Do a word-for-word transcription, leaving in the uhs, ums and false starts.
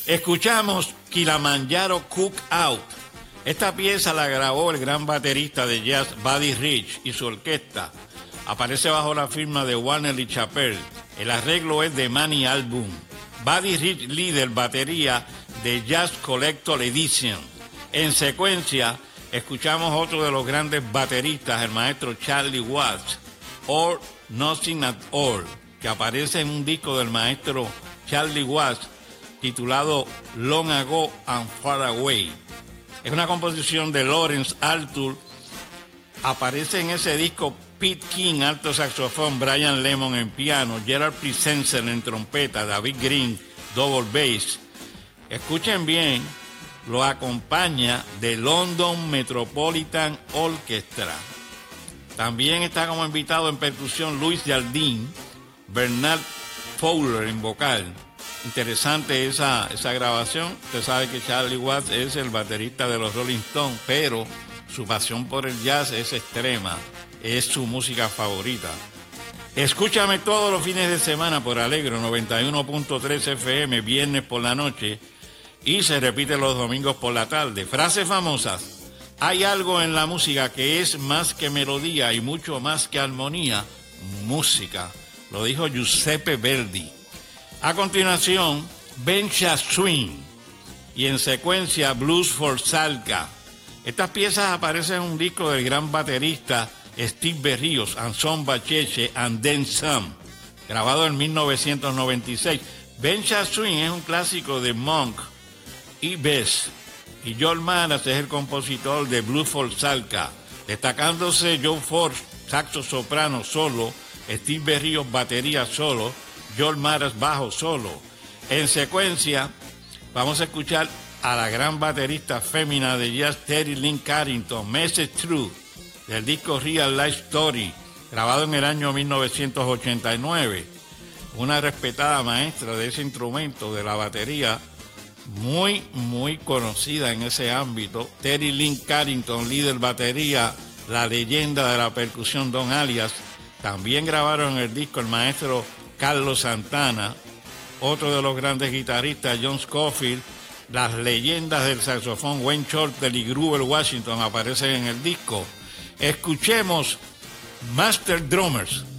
Escuchamos Kilimanjaro Cookout. Esta pieza la grabó el gran baterista de jazz Buddy Rich y su orquesta. Aparece bajo la firma de Warner y Chappell. El arreglo es de Manny Album. Buddy Rich líder batería de Jazz Collector Edition. En secuencia, escuchamos otro de los grandes bateristas, el maestro Charlie Watts, Or Nothing at All, que aparece en un disco del maestro Charlie Watts titulado Long Ago and Far Away. Es una composición de Lawrence Arthur. Aparece en ese disco Pete King, alto saxofón, Brian Lemon en piano, Gerald Presenser en trompeta, David Green, double bass. Escuchen bien, lo acompaña The London Metropolitan Orchestra. También está como invitado en percusión Louis Jardine, Bernard Fowler en vocal. Interesante esa, esa grabación. Usted sabe que Charlie Watts es el baterista de los Rolling Stones, pero su pasión por el jazz es extrema, es su música favorita. Escúchame todos los fines de semana por Alegro noventa y uno punto tres F M, viernes por la noche, y se repite los domingos por la tarde. Frases famosas. Hay algo en la música que es más que melodía y mucho más que armonía, música. Lo dijo Giuseppe Verdi. A continuación, Bencha Swing, y en secuencia Blues for Salka. Estas piezas aparecen en un disco del gran baterista Steve Berríos, Anson Bacheche and Then Some, grabado en mil novecientos noventa y seis. Bencha Swing es un clásico de Monk y Bess, y Joel Maras es el compositor de Blues for Salka, destacándose Joe Ford, saxo soprano solo, Steve Berríos batería solo, Joel Maras bajo solo. En secuencia, vamos a escuchar a la gran baterista fémina de jazz Terry Lynn Carrington, Message Through, del disco Real Life Story, grabado en el año mil novecientos ochenta y nueve. Una respetada maestra de ese instrumento, de la batería, muy, muy conocida en ese ámbito. Terry Lynn Carrington, líder batería, la leyenda de la percusión Don Alias. También grabaron en el disco el maestro Carlos Santana, otro de los grandes guitarristas, John Scofield. Las leyendas del saxofón Wayne Shorter y Grover Washington aparecen en el disco. Escuchemos Master Drummers.